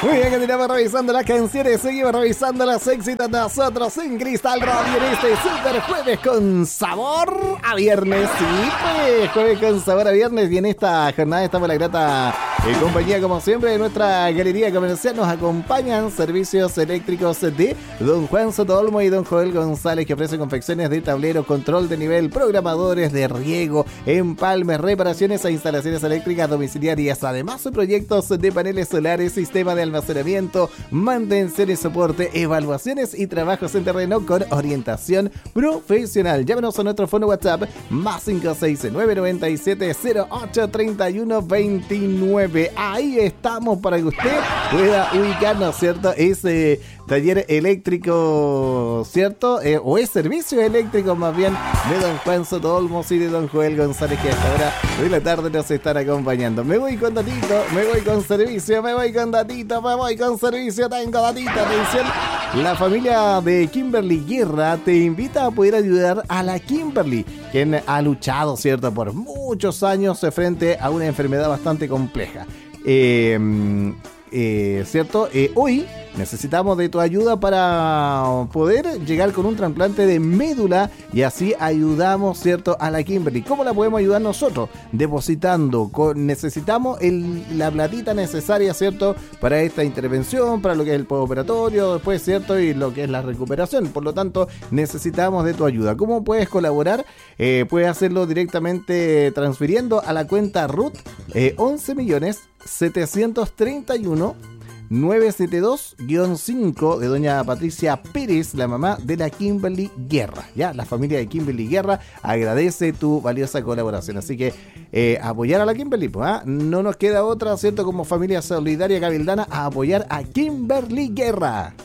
Muy bien, continuamos revisando las canciones, seguimos revisando los éxitos de nosotros en Cristal Radio en este super jueves con sabor a viernes. Sí, pues, jueves con sabor a viernes, y en esta jornada estamos en la grata compañía, como siempre, de nuestra galería comercial. Nos acompañan servicios eléctricos de don Juan Sotolmo y don Joel González, que ofrecen confecciones de tablero, control de nivel, programadores de riego, empalmes, reparaciones e instalaciones eléctricas domiciliarias. Además, proyectos de paneles solares, sistema de almacenamiento, mantención y soporte, evaluaciones y trabajos en terreno con orientación profesional. Llámenos a nuestro fono WhatsApp más 569-9708-3129. Ahí estamos para que usted pueda ubicarnos, ¿cierto? Ese taller eléctrico, ¿cierto? O es servicio eléctrico más bien, de don Juan Soto Olmos y de don Joel González, que hasta ahora de la tarde nos están acompañando. Me voy con datito, me voy con servicio, me voy con datito, me voy con servicio, tengo datito, atención. La familia de Kimberly Guerra te invita a poder ayudar a la Kimberly, quien ha luchado, ¿cierto?, por muchos años frente a una enfermedad bastante compleja. ¿Cierto? Hoy necesitamos de tu ayuda para poder llegar con un trasplante de médula, y así ayudamos, ¿cierto?, a la Kimberly. ¿Cómo la podemos ayudar nosotros? Depositando. Necesitamos la platita necesaria, ¿cierto?, para esta intervención, para lo que es el postoperatorio, después, ¿cierto?, y lo que es la recuperación. Por lo tanto, necesitamos de tu ayuda. ¿Cómo puedes colaborar? Puedes hacerlo directamente transfiriendo a la cuenta RUT 11.731.972-5 de doña Patricia Pérez, la mamá de la Kimberly Guerra. Ya, la familia de Kimberly Guerra agradece tu valiosa colaboración. Así que apoyar a la Kimberly, pues, no nos queda otra, ¿cierto?, como familia solidaria cabildana, a apoyar a Kimberly Guerra.